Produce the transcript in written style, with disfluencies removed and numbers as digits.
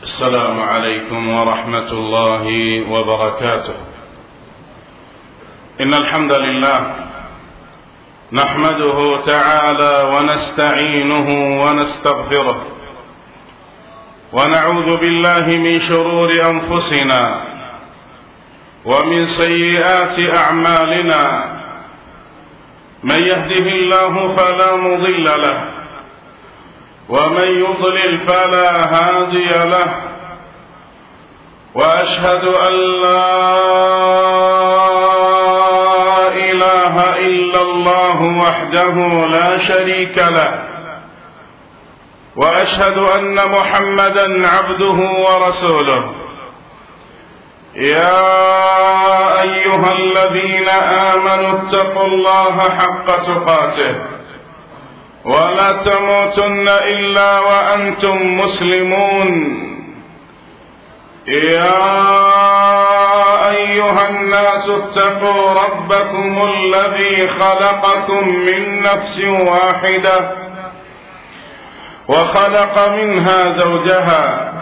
السلام عليكم ورحمة الله وبركاته. إن الحمد لله نحمده تعالى ونستعينه ونستغفره، ونعوذ بالله من شرور أنفسنا ومن سيئات أعمالنا. من يهده الله فلا مضل له، ومن يضلل فلا هادي له، وأشهد أن لا إله إلا الله وحده لا شريك له، وأشهد أن محمدا عبده ورسوله. يا أيها الذين آمنوا اتقوا الله حق تقاته ولا تموتن إلا وأنتم مسلمون. يا أيها الناس اتقوا ربكم الذي خلقكم من نفس واحدة وخلق منها زوجها